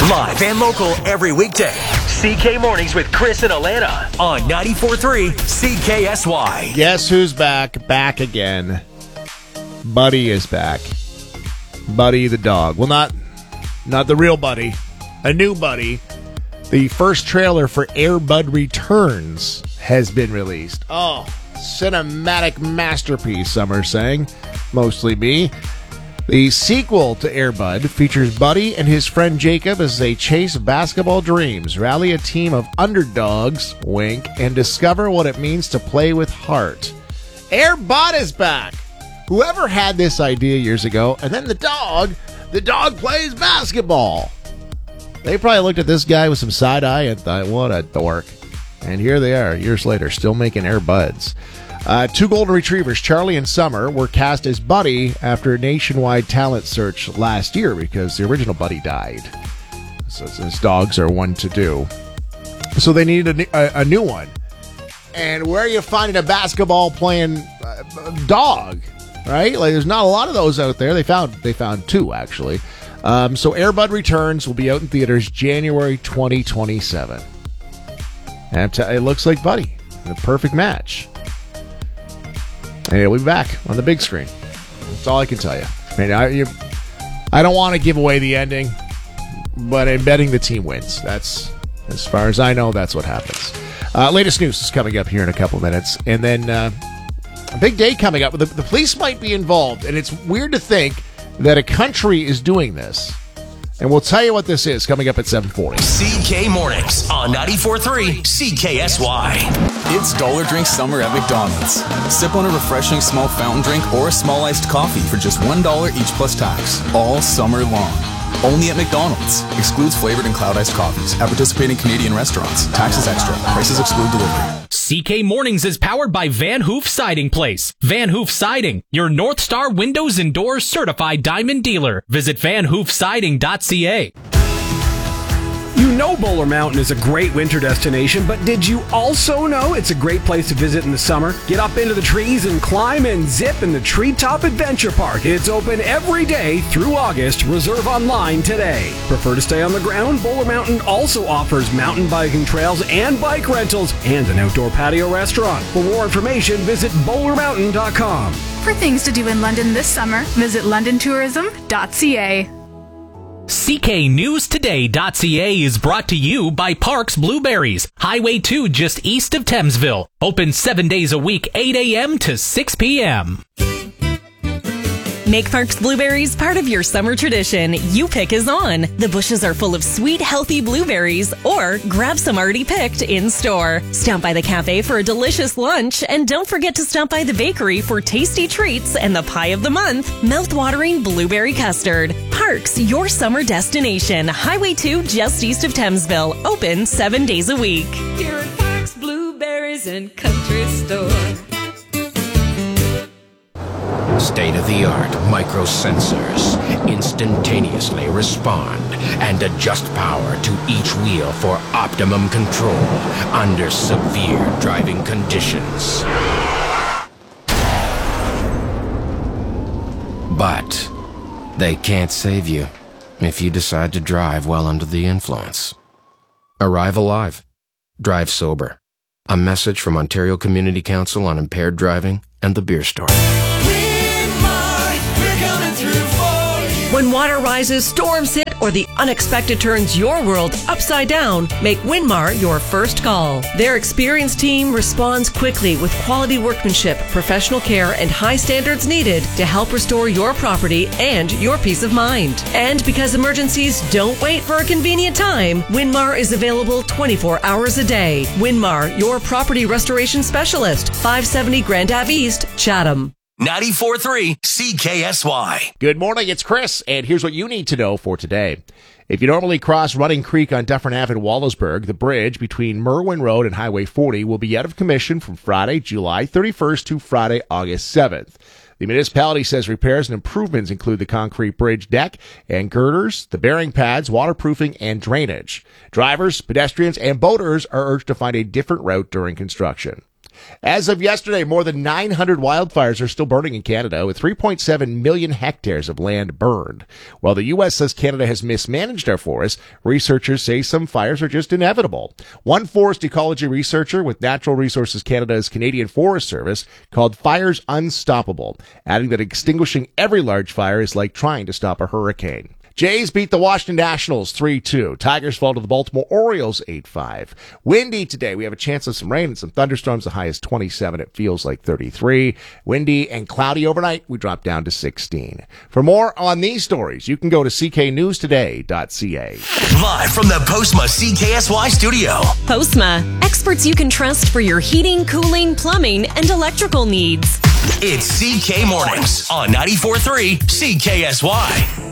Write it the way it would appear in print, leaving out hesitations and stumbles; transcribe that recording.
Live and local every weekday. CK Mornings with Chris and Alana on 94.3 CKSY. Guess who's back? Back again. Buddy is back. Buddy the dog. Well, not the real Buddy. A new Buddy. The first trailer for Air Bud Returns has been released. Oh, cinematic masterpiece, some are saying. Mostly me. The sequel to Air Bud features Buddy and his friend Jacob as they chase basketball dreams, rally a team of underdogs, wink, and discover what it means to play with heart. Air Bud is back! Whoever had this idea years ago, and then the dog plays basketball. They probably looked at this guy with some side eye and thought, what a dork. And here they are, years later, still making Air Buds. Two golden retrievers, Charlie and Summer, were cast as Buddy after a nationwide talent search last year because the original Buddy died. So since dogs are one to do. So they needed a new one. And where are you finding a basketball playing dog? Right? Like, there's not a lot of those out there. They found two, actually. So Air Bud Returns will be out in theaters January 2027. And it looks like Buddy. A perfect match. And he'll be back on the big screen. That's all I can tell you. I mean, I don't want to give away the ending, but I'm betting the team wins. That's, as far as I know, that's what happens. Latest news is coming up here in a couple minutes. And then a big day coming up. The police might be involved, and it's weird to think that a country is doing this. And we'll tell you what this is coming up at 7:40. CK Mornings on 94.3 CKSY. It's Dollar Drink Summer at McDonald's. Sip on a refreshing small fountain drink or a small iced coffee for just $1 each plus tax, all summer long. Only at McDonald's. Excludes flavored and cloud iced coffees. At participating Canadian restaurants. Taxes extra. Prices exclude delivery. CK Mornings is powered by Van Hoof Siding Place. Van Hoof Siding, your North Star Windows and Doors certified diamond dealer. Visit vanhoofsiding.ca. You know Bowler Mountain is a great winter destination, but did you also know it's a great place to visit in the summer? Get up into the trees and climb and zip in the Treetop Adventure Park. It's open every day through August. Reserve online today. Prefer to stay on the ground? Bowler Mountain also offers mountain biking trails and bike rentals and an outdoor patio restaurant. For more information, visit bowlermountain.com. For things to do in London this summer, visit londontourism.ca. CKNewsToday.ca is brought to you by Parks Blueberries, Highway 2 just east of Thamesville. Open 7 days a week, 8 a.m. to 6 p.m. Make Parks Blueberries part of your summer tradition. You Pick is on. The bushes are full of sweet, healthy blueberries, or grab some already picked in store. Stop by the cafe for a delicious lunch, and don't forget to stop by the bakery for tasty treats and the pie of the month, mouth-watering blueberry custard. Parks, your summer destination. Highway 2 just east of Thamesville. Open 7 days a week. Here at Parks Blueberries and Country Store. State-of-the-art microsensors instantaneously respond and adjust power to each wheel for optimum control under severe driving conditions. But they can't save you if you decide to drive while under the influence. Arrive alive. Drive sober. A message from Ontario Community Council on Impaired Driving and the Beer Store. When water rises, storms hit, or the unexpected turns your world upside down, make Winmar your first call. Their experienced team responds quickly with quality workmanship, professional care, and high standards needed to help restore your property and your peace of mind. And because emergencies don't wait for a convenient time, Winmar is available 24 hours a day. Winmar, your property restoration specialist, 570 Grand Ave East, Chatham. 94.3 CKSY. Good morning, it's Chris, and here's what you need to know for today. If you normally cross Running Creek on Dufferin Ave in Wallaceburg, the bridge between Merwin Road and Highway 40 will be out of commission from Friday, July 31st to Friday, August 7th. The municipality says repairs and improvements include the concrete bridge deck and girders, the bearing pads, waterproofing, and drainage. Drivers, pedestrians, and boaters are urged to find a different route during construction. As of yesterday, more than 900 wildfires are still burning in Canada, with 3.7 million hectares of land burned. While the U.S. says Canada has mismanaged our forests, researchers say some fires are just inevitable. One forest ecology researcher with Natural Resources Canada's Canadian Forest Service called fires unstoppable, adding that extinguishing every large fire is like trying to stop a hurricane. Jays beat the Washington Nationals 3-2. Tigers fall to the Baltimore Orioles 8-5. Windy today. We have a chance of some rain and some thunderstorms. The high is 27. It feels like 33. Windy and cloudy overnight. We drop down to 16. For more on these stories, you can go to cknewstoday.ca. Live from the Postma CKSY studio. Postma, experts you can trust for your heating, cooling, plumbing, and electrical needs. It's CK Mornings on 94.3 CKSY.